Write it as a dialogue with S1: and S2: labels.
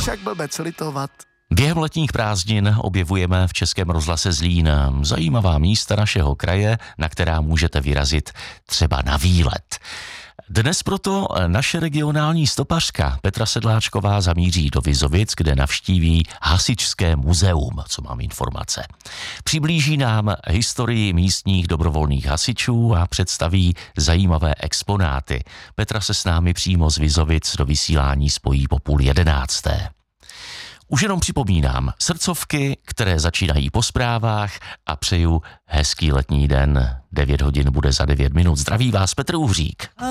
S1: budeš jak blbec litovat.
S2: Během letních prázdnin objevujeme v Českém rozhlase Zlín zajímavá místa našeho kraje, na která můžete vyrazit třeba na výlet. Dnes proto naše regionální stopařka Petra Sedláčková zamíří do Vizovic, kde navštíví Hasičské muzeum, co mám informace. Přiblíží nám historii místních dobrovolných hasičů a představí zajímavé exponáty. Petra se s námi přímo z Vizovic do vysílání spojí po 10:30. Už jenom připomínám srdcovky, které začínají po zprávách a přeju hezký letní den. 9 hodin bude za 9 minut. Zdraví vás Petr Uhřík.